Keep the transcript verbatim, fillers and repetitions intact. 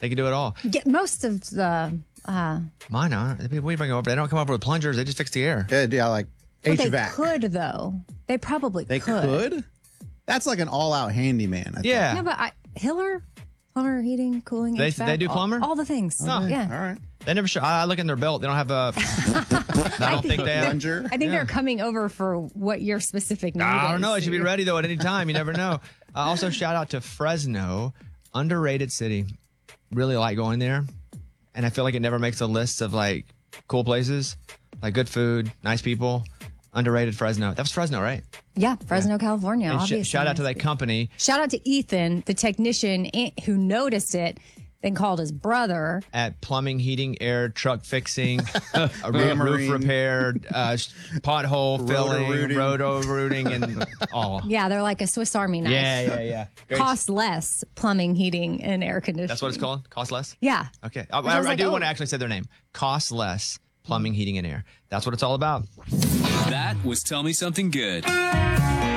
They can do it all. Get most of the. Uh, Why not? We bring over. They don't come over with plungers. They just fix the air. Yeah, yeah like but H V A C. they could though. They probably They could. could? That's like an all-out handyman. I Yeah. No, but I, Hiller, plumber, heating, cooling. They- H V A C, they do all- plumber? All, the things. Oh, yeah. All right. They never show. I look in their belt. They don't have a. I don't think they have. Plunger. I think they're coming over for what your specific need I don't is. know. It should be ready though at any time. You never know. Uh, also, shout out to Fresno, underrated city. Really like going there, and I feel like it never makes a list of like cool places, like good food, nice people. Underrated Fresno. That was Fresno, right? Yeah, Fresno, California. And sh- obviously. shout out to that company. Shout out to Ethan, the technician eh, who noticed it, then called his brother. At plumbing, heating, air, truck fixing, a roof, Hammering. roof repair, uh, sh- pothole filling, Roto-rooting. roto rooting, and all. Yeah, they're like a Swiss Army knife. Yeah, yeah, yeah. Great. Cost less plumbing, heating, and air conditioning. That's what it's called? Cost less? Yeah. Okay. I, Which I I, was I like, do oh. want to actually say their name. Cost less plumbing, heating, and air. That's what it's all about. That was Tell Me Something Good.